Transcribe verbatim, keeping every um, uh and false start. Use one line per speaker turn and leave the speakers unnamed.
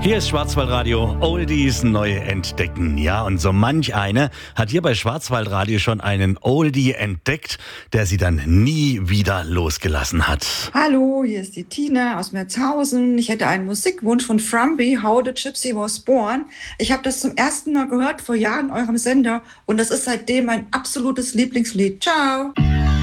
Hier ist Schwarzwaldradio, Oldies neu entdecken. Ja, und so manch eine hat hier bei Schwarzwaldradio schon einen Oldie entdeckt, der sie dann nie wieder losgelassen hat.
Hallo, hier ist die Tina aus Merzhausen. Ich hätte einen Musikwunsch von Frumby, How the Gypsy Was Born. Ich habe das zum ersten Mal gehört vor Jahren in eurem Sender und das ist seitdem mein absolutes Lieblingslied. Ciao!